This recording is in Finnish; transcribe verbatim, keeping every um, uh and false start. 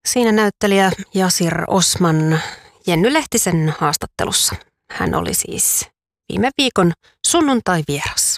Siinä näyttelijä Yasir Osman Jenny Lehtisen haastattelussa. Hän oli siis viime viikon sunnuntai-vieras.